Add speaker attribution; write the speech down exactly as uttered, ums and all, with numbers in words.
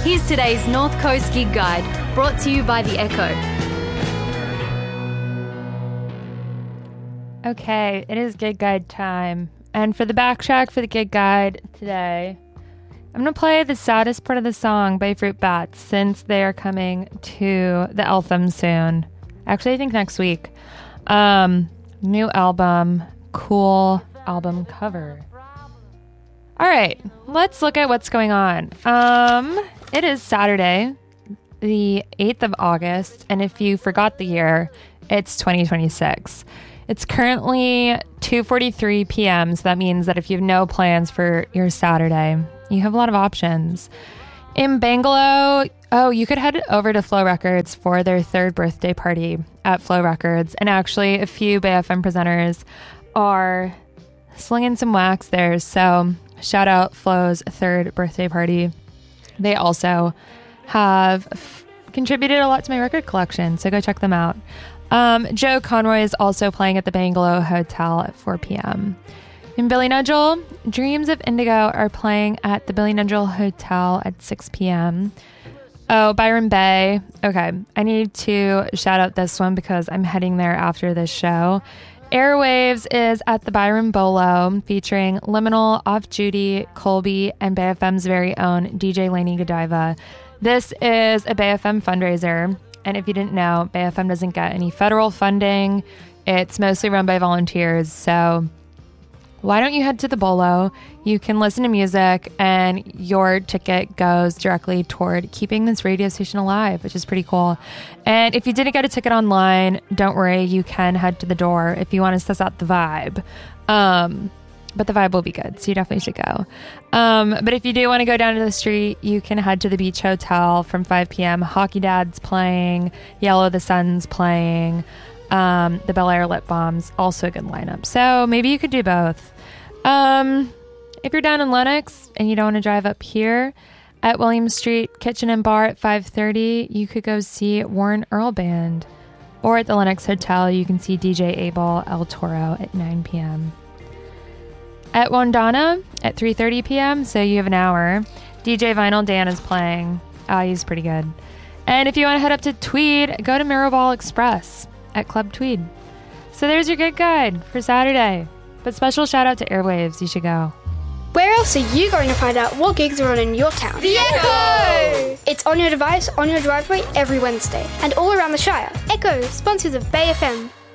Speaker 1: Here's today's North Coast Gig Guide, brought to you by The Echo.
Speaker 2: Okay, it is Gig Guide time. And for the backtrack for the Gig Guide today, I'm going to play the saddest part of the song by Fruit Bats since they are coming to the Eltham soon. Actually, I think next week. Um, new album, cool album cover. All right, let's look at what's going on. Um, it is Saturday, the eighth of August, and if you forgot the year, it's twenty twenty-six. It's currently two forty-three p.m., so that means that if you have no plans for your Saturday, you have a lot of options. In Bangalow, oh, you could head over to Flow Records for their third birthday party at Flow Records, and actually a few Bay F M presenters are slinging some wax there, so shout out Flow's third birthday party. They also have f- contributed a lot to my record collection, so go check them out. Um, Joe Conroy is also playing at the Bangalow Hotel at four p.m. In Billy Nudgel, Dreams of Indigo are playing at the Billy Nudgel Hotel at six p.m. Oh, Byron Bay. Okay, I need to shout out this one because I'm heading there after this show. Airwaves is at the Byron Bolo featuring Liminal, Off Judy, Colby, and Bay F M's very own D J Lainey Godiva. This is a Bay F M fundraiser, and if you didn't know, Bay F M doesn't get any federal funding. It's mostly run by volunteers, so why don't you head to the Bolo? You can listen to music, and your ticket goes directly toward keeping this radio station alive, which is pretty cool. And if you didn't get a ticket online, don't worry. You can head to the door if you want to suss out the vibe. Um, but the vibe will be good, so you definitely should go. Um, but if you do want to go down to the street, you can head to the Beach Hotel from five p.m. Hockey Dad's playing. Yellow the Sun's playing. Um, the Bel Air Lip Bombs, also a good lineup. So maybe you could do both. Um, if you're down in Lenox and you don't want to drive up here, at William Street Kitchen and Bar at five thirty, you could go see Warren Earl Band. Or at the Lenox Hotel, you can see D J Abel El Toro at nine p.m. At Wandana at three thirty p.m., so you have an hour, D J Vinyl Dan is playing. Ah, he's pretty good. And if you want to head up to Tweed, go to Mirrorball Express at Club Tweed. So there's your Gig Guide for Saturday. But special shout out to Airwaves, you should go.
Speaker 3: Where else are you going to find out what gigs are on in your town?
Speaker 4: The Echo!
Speaker 3: It's on your device, on your driveway every Wednesday, and all around the Shire. Echo, sponsors of Bay F M.